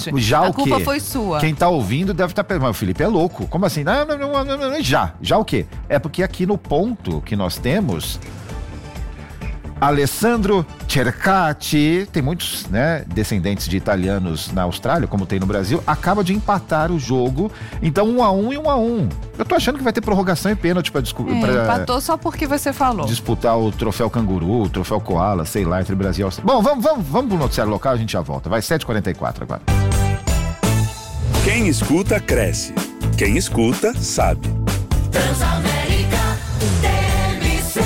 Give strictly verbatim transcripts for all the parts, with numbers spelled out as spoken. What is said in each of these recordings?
gente. Já a o culpa quê? foi sua. Quem tá ouvindo deve estar pensando, mas o Felipe é louco. Como assim? Não, não, não, não, não, já. Já o quê? É porque aqui no ponto que nós temos, Alessandro Cercati, tem muitos, né, descendentes de italianos na Austrália, como tem no Brasil, acaba de empatar o jogo. Então um a um e um a um. Eu tô achando que vai ter prorrogação e pênalti pra, discu- É, pra empatou só porque você falou. disputar o troféu canguru, o troféu koala, sei lá, entre Brasil e Austrália. Bom, vamos, vamos, vamos pro noticiário local, a gente já volta. Vai, sete e quarenta e quatro agora. Quem escuta, cresce. Quem escuta, sabe. Transamérica T V C.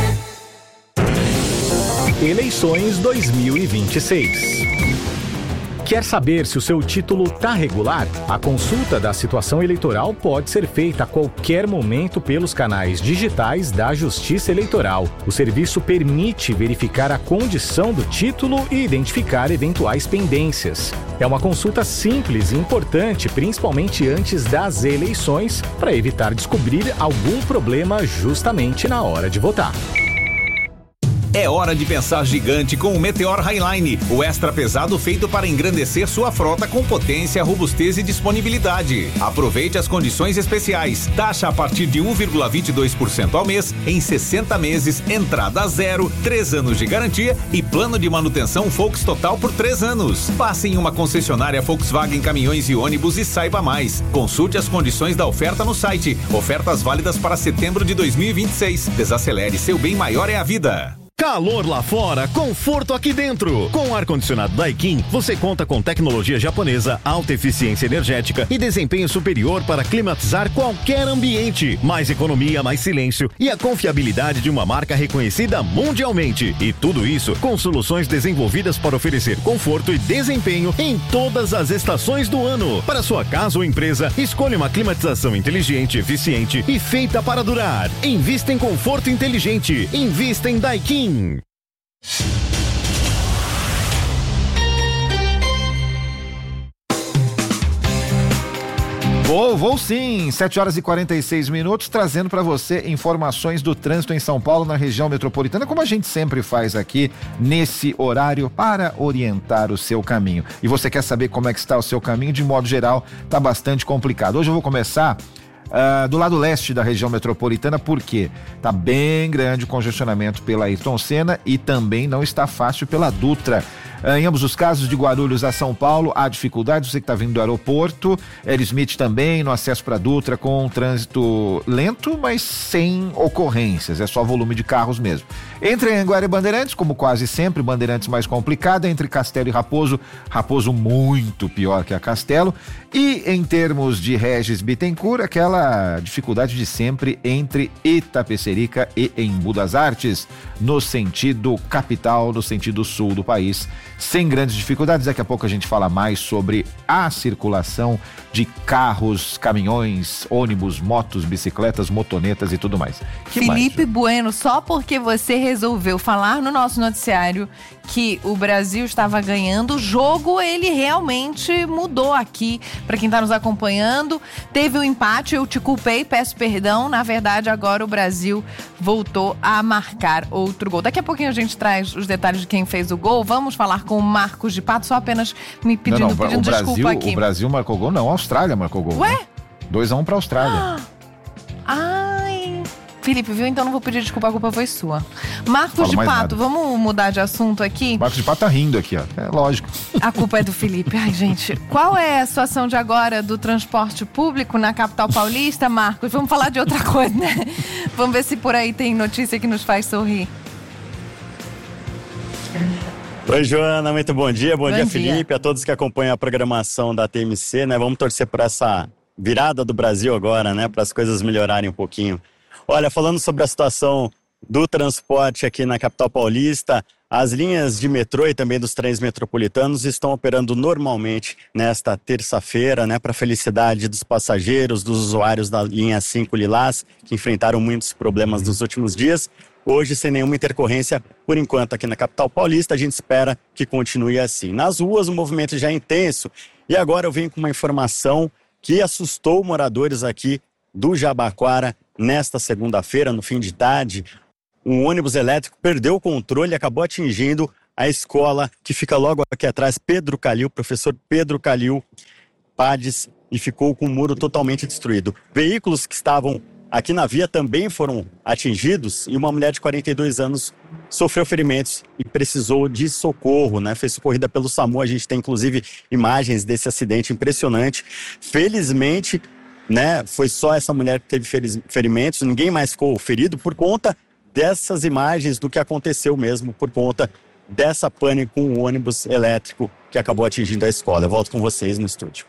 Eleições dois mil e vinte e seis. Quer saber se o seu título está regular? A consulta da situação eleitoral pode ser feita a qualquer momento pelos canais digitais da Justiça Eleitoral. O serviço permite verificar a condição do título e identificar eventuais pendências. É uma consulta simples e importante, principalmente antes das eleições, para evitar descobrir algum problema justamente na hora de votar. É hora de pensar gigante com o Meteor Highline, o extra pesado feito para engrandecer sua frota com potência, robustez e disponibilidade. Aproveite as condições especiais. Taxa a partir de um vírgula vinte e dois por cento ao mês, em sessenta meses, entrada zero, três anos de garantia e plano de manutenção Volks Total por três anos. Passe em uma concessionária Volkswagen Caminhões e Ônibus e saiba mais. Consulte as condições da oferta no site. Ofertas válidas para setembro de dois mil e vinte e seis. Desacelere, seu bem maior é a vida. Calor lá fora, conforto aqui dentro. Com o ar-condicionado Daikin, você conta com tecnologia japonesa, alta eficiência energética e desempenho superior para climatizar qualquer ambiente. Mais economia, mais silêncio e a confiabilidade de uma marca reconhecida mundialmente. E tudo isso com soluções desenvolvidas para oferecer conforto e desempenho em todas as estações do ano. Para sua casa ou empresa, escolha uma climatização inteligente, eficiente e feita para durar. Invista em conforto inteligente. Invista em Daikin. Vou, vou sim, sete horas e quarenta e seis minutos, trazendo para você informações do trânsito em São Paulo, na região metropolitana, como a gente sempre faz aqui nesse horário para orientar o seu caminho. E você quer saber como é que está o seu caminho? De modo geral, tá bastante complicado. Hoje eu vou começar Uh, do lado leste da região metropolitana, porque tá bem grande o congestionamento pela Ayrton Senna e também não está fácil pela Dutra. Uh, em ambos os casos, de Guarulhos a São Paulo, há dificuldade. Você que está vindo do aeroporto, L. Smith também, no acesso para Dutra, com um trânsito lento, mas sem ocorrências, é só volume de carros mesmo. Entre Anguera e Bandeirantes, como quase sempre, Bandeirantes mais complicada. Entre Castelo e Raposo, Raposo muito pior que a Castelo. E em termos de Regis Bittencourt, aquela dificuldade de sempre entre Itapecerica e Embu das Artes, no sentido capital, no sentido sul do país, sem grandes dificuldades. Daqui a pouco a gente fala mais sobre a circulação de carros, caminhões, ônibus, motos, bicicletas, motonetas e tudo mais. Que Felipe mais? Bueno, só porque você resolveu falar no nosso noticiário que o Brasil estava ganhando o jogo, ele realmente mudou aqui. Para quem está nos acompanhando, teve um empate, eu te culpei, peço perdão. Na verdade, agora o Brasil voltou a marcar outro gol. Daqui a pouquinho a gente traz os detalhes de quem fez o gol. Vamos falar com o Marcos de Pato, só apenas me pedindo, não, não, pedindo o Brasil, desculpa aqui. O Brasil marcou gol, não, a Austrália marcou gol. Ué? dois a um para a Austrália. Ai, Felipe, viu? Então não vou pedir desculpa, a culpa foi sua. Marcos Falo de mais Pato, nada. vamos mudar de assunto aqui? Marcos de Pato tá rindo aqui, ó. É lógico. A culpa é do Felipe. Ai, gente, qual é a situação de agora do transporte público na capital paulista, Marcos? Vamos falar de outra coisa, né? Vamos ver se por aí tem notícia que nos faz sorrir. Oi, Joana, muito bom dia. Bom, Bom dia, dia, Felipe, a todos que acompanham a programação da T M C, né? Vamos torcer por essa virada do Brasil agora, né? Para as coisas melhorarem um pouquinho. Olha, falando sobre a situação do transporte aqui na capital paulista, as linhas de metrô e também dos trens metropolitanos estão operando normalmente nesta terça-feira, né? Para a felicidade dos passageiros, dos usuários da linha cinco Lilás, que enfrentaram muitos problemas nos últimos dias. Hoje, sem nenhuma intercorrência, por enquanto, aqui na capital paulista, a gente espera que continue assim. Nas ruas, o movimento já é intenso. E agora eu venho com uma informação que assustou moradores aqui do Jabaquara nesta segunda-feira, no fim de tarde. Um ônibus elétrico perdeu o controle e acabou atingindo a escola que fica logo aqui atrás, Pedro Calil, professor Pedro Calil Pades, e ficou com o muro totalmente destruído. Veículos que estavam aqui na via também foram atingidos e uma mulher de quarenta e dois anos sofreu ferimentos e precisou de socorro, né? Foi socorrida pelo SAMU. A gente tem inclusive imagens desse acidente impressionante. Felizmente, né, foi só essa mulher que teve ferimentos, ninguém mais ficou ferido por conta dessas imagens do que aconteceu mesmo, por conta dessa pane com o ônibus elétrico que acabou atingindo a escola. Eu volto com vocês no estúdio.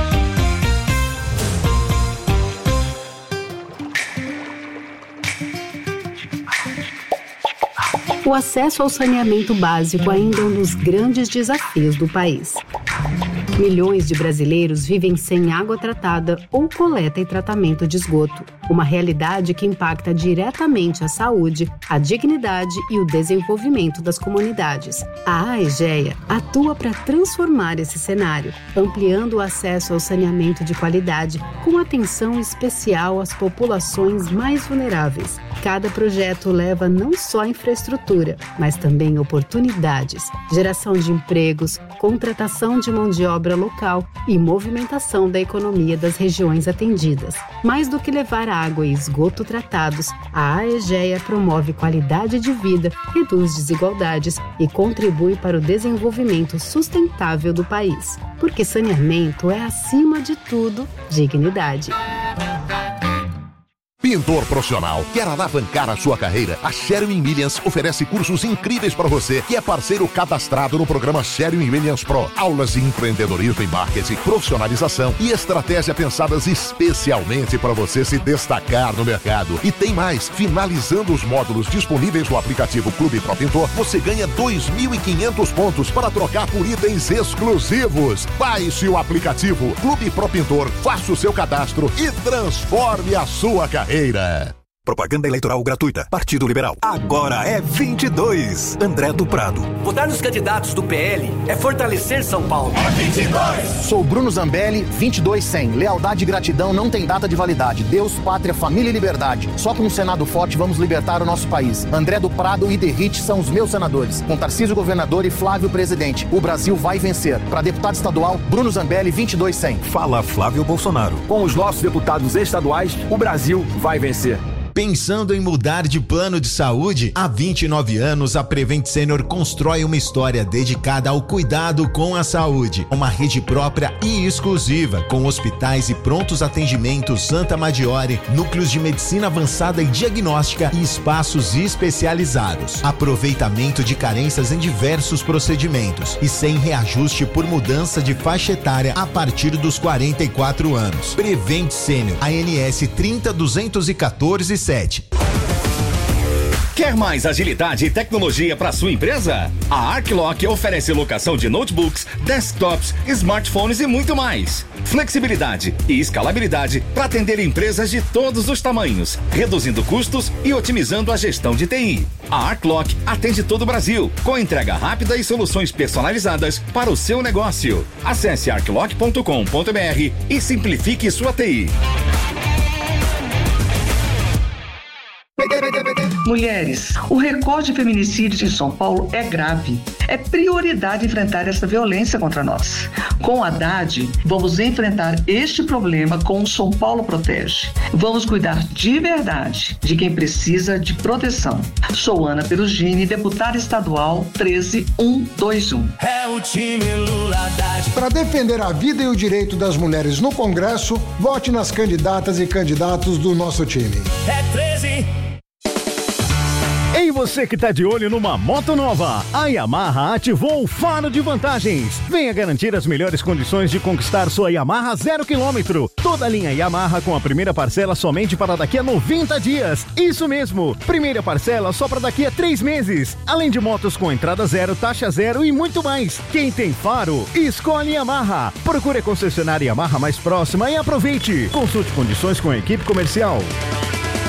O acesso ao saneamento básico ainda é um dos grandes desafios do país. Milhões de brasileiros vivem sem água tratada ou coleta e tratamento de esgoto. Uma realidade que impacta diretamente a saúde, a dignidade e o desenvolvimento das comunidades. A AEGEA atua para transformar esse cenário, ampliando o acesso ao saneamento de qualidade, com atenção especial às populações mais vulneráveis. Cada projeto leva não só infraestrutura, mas também oportunidades, geração de empregos, contratação de mão de obra local e movimentação da economia das regiões atendidas. Mais do que levar água e esgoto tratados, a AEGEA promove qualidade de vida, reduz desigualdades e contribui para o desenvolvimento sustentável do país. Porque saneamento é, acima de tudo, dignidade. Pintor profissional, quer alavancar a sua carreira? A Sherwin Williams oferece cursos incríveis para você, que é parceiro cadastrado no programa Sherwin Williams Pro. Aulas de empreendedorismo e marketing, profissionalização e estratégia pensadas especialmente para você se destacar no mercado. E tem mais, finalizando os módulos disponíveis no aplicativo Clube Pro Pintor, você ganha dois mil e quinhentos pontos para trocar por itens exclusivos. Baixe o aplicativo Clube Pro Pintor, faça o seu cadastro e transforme a sua carreira. Propaganda eleitoral gratuita. Partido Liberal. Agora é vinte e dois. André do Prado. Votar nos candidatos do P L é fortalecer São Paulo. É vinte e dois. Sou Bruno Zambelli, vinte e dois cem. Lealdade e gratidão não tem data de validade. Deus, pátria, família e liberdade. Só com um Senado forte vamos libertar o nosso país. André do Prado e Derrite são os meus senadores. Com Tarcísio governador e Flávio presidente. O Brasil vai vencer. Para deputado estadual, Bruno Zambelli, vinte e dois cem. Fala Flávio Bolsonaro. Com os nossos deputados estaduais, o Brasil vai vencer. Pensando em mudar de plano de saúde? Há vinte e nove anos, a Prevent Senior constrói uma história dedicada ao cuidado com a saúde. Uma rede própria e exclusiva, com hospitais e prontos atendimentos Santa Maggiore, núcleos de medicina avançada e diagnóstica e espaços especializados. Aproveitamento de carências em diversos procedimentos e sem reajuste por mudança de faixa etária a partir dos quarenta e quatro anos. Prevent Senior, A N S trinta duzentos e quatorze sete. Quer mais agilidade e tecnologia para sua empresa? A Arclock oferece locação de notebooks, desktops, smartphones e muito mais. Flexibilidade e escalabilidade para atender empresas de todos os tamanhos, reduzindo custos e otimizando a gestão de T I. A Arclock atende todo o Brasil, com entrega rápida e soluções personalizadas para o seu negócio. Acesse arclock ponto com ponto br e simplifique sua T I. Mulheres, o recorde de feminicídios em São Paulo é grave. É prioridade enfrentar essa violência contra nós. Com a Haddad, vamos enfrentar este problema com o São Paulo Protege. Vamos cuidar de verdade de quem precisa de proteção. Sou Ana Perugini, deputada estadual treze mil cento e vinte e um. É o time Lula Haddad. Para defender a vida e o direito das mulheres no Congresso, vote nas candidatas e candidatos do nosso time. É treze. Ei, você que tá de olho numa moto nova, a Yamaha ativou o Faro de Vantagens. Venha garantir as melhores condições de conquistar sua Yamaha zero quilômetro. Toda a linha Yamaha com a primeira parcela somente para daqui a noventa dias. Isso mesmo, primeira parcela só para daqui a três meses. Além de motos com entrada zero, taxa zero e muito mais. Quem tem Faro, escolhe Yamaha. Procure a concessionária Yamaha mais próxima e aproveite. Consulte condições com a equipe comercial.